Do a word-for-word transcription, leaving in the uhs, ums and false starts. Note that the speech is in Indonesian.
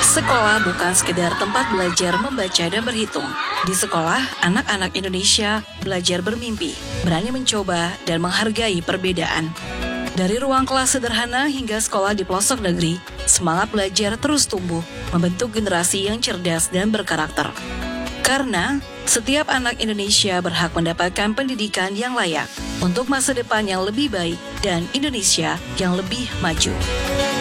Sekolah bukan sekedar tempat belajar membaca dan berhitung. Di sekolah, anak-anak Indonesia belajar bermimpi, berani mencoba, dan menghargai perbedaan. Dari ruang kelas sederhana hingga sekolah di pelosok negeri, semangat belajar terus tumbuh, membentuk generasi yang cerdas dan berkarakter. Karena setiap anak Indonesia berhak mendapatkan pendidikan yang layak untuk masa depan yang lebih baik dan Indonesia yang lebih maju.